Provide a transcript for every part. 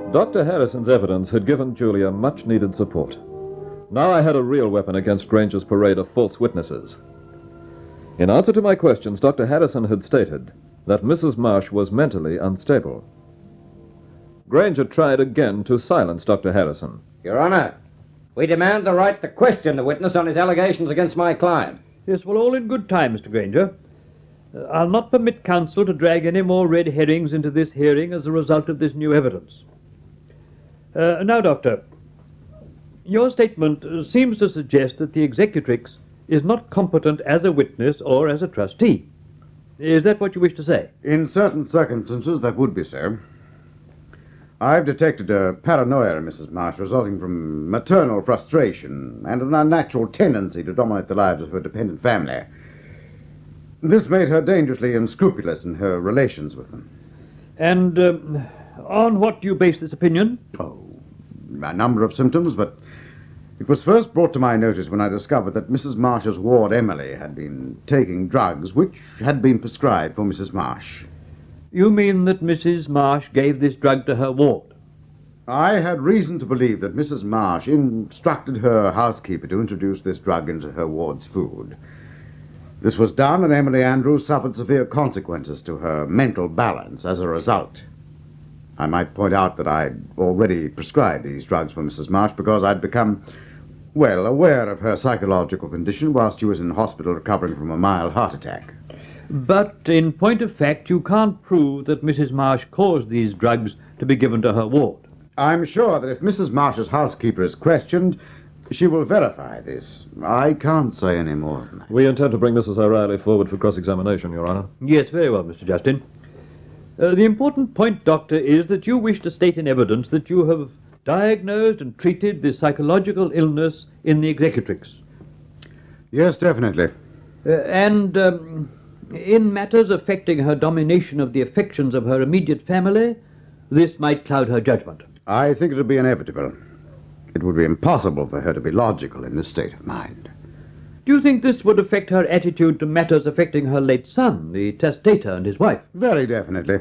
Dr. Harrison's evidence had given Julia much-needed support. Now I had a real weapon against Granger's parade of false witnesses. In answer to my questions, Dr. Harrison had stated that Mrs. Marsh was mentally unstable. Granger tried again to silence Dr. Harrison. Your Honor, we demand the right to question the witness on his allegations against my client. Yes, well, all in good time, Mr. Granger. I'll not permit counsel to drag any more red herrings into this hearing as a result of this new evidence. Now, Doctor, your statement seems to suggest that the executrix is not competent as a witness or as a trustee. Is that what you wish to say? In certain circumstances, that would be so. I've detected a paranoia in Mrs. Marsh resulting from maternal frustration and an unnatural tendency to dominate the lives of her dependent family. This made her dangerously unscrupulous in her relations with them. And on what do you base this opinion? Oh, a number of symptoms, but it was first brought to my notice when I discovered that Mrs. Marsh's ward, Emily, had been taking drugs which had been prescribed for Mrs. Marsh. You mean that Mrs. Marsh gave this drug to her ward? I had reason to believe that Mrs. Marsh instructed her housekeeper to introduce this drug into her ward's food. This was done, and Emily Andrews suffered severe consequences to her mental balance as a result. I might point out that I'd already prescribed these drugs for Mrs. Marsh because I'd become, well, aware of her psychological condition whilst she was in hospital recovering from a mild heart attack. But in point of fact, you can't prove that Mrs. Marsh caused these drugs to be given to her ward. I'm sure that if Mrs. Marsh's housekeeper is questioned, she will verify this. I can't say any more than that. We intend to bring Mrs. O'Reilly forward for cross-examination, Your Honor. Yes, very well, Mr. Justin. The important point, Doctor, is that you wish to state in evidence that you have diagnosed and treated the psychological illness in the executrix. Yes, definitely. In matters affecting her domination of the affections of her immediate family, this might cloud her judgment. I think it would be inevitable. It would be impossible for her to be logical in this state of mind. Do you think this would affect her attitude to matters affecting her late son, the testator, and his wife? Very definitely.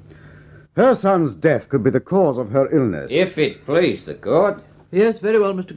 Her son's death could be the cause of her illness. If it please the court. Yes, very well, Mr.